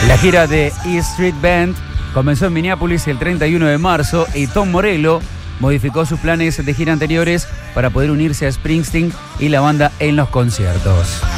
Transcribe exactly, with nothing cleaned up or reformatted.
La gira de E Street Band comenzó en Minneapolis el treinta y uno de marzo y Tom Morello modificó sus planes de gira anteriores para poder unirse a Springsteen y la banda en los conciertos.